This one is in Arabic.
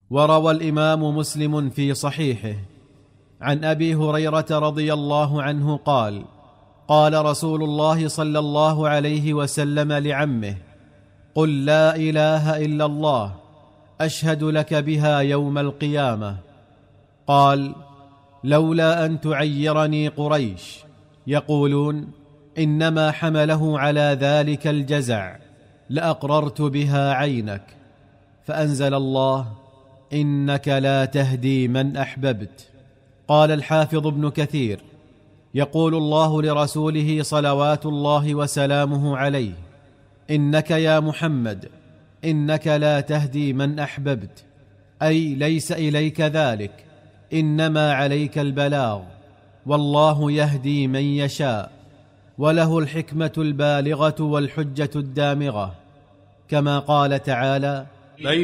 وروى الإمام مسلم في صحيحه عن أبي هريرة رضي الله عنه قال: قال رسول الله صلى الله عليه وسلم لعمه: قل لا إله إلا الله أشهد لك بها يوم القيامة. قال: لولا أن تعيرني قريش يقولون إنما حمله على ذلك الجزع لأقررت بها عينك. فأنزل الله: إنك لا تهدي من أحببت. قال الحافظ ابن كثير: يقول الله لرسوله صلوات الله وسلامه عليه: إنك يا محمد إنك لا تهدي من أحببت، أي ليس إليك ذلك، إنما عليك البلاغ، والله يهدي من يشاء، وله الحكمة البالغة والحجة الدامغة، كما قال تعالى: